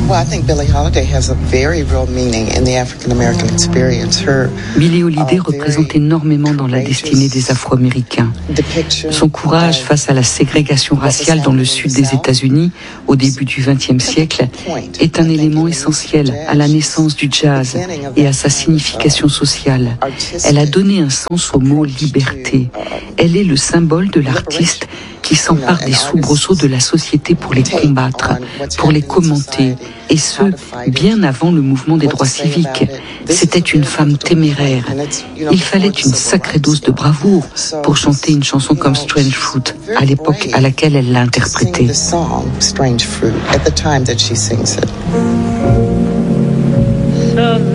Billie Holiday représente énormément dans la destinée des Afro-Américains. Son courage face à la ségrégation raciale dans le sud des États-Unis au début du XXe siècle est un élément essentiel à la naissance du jazz et à sa signification sociale. Elle a donné un sens au mot liberté. Elle est le symbole de l'artiste qui s'empare des soubresauts de la société pour les combattre, pour les commenter, et ce, bien avant le mouvement des droits civiques. C'était une femme téméraire. Il fallait une sacrée dose de bravoure pour chanter une chanson comme Strange Fruit, à l'époque à laquelle elle l'a interprétée. Some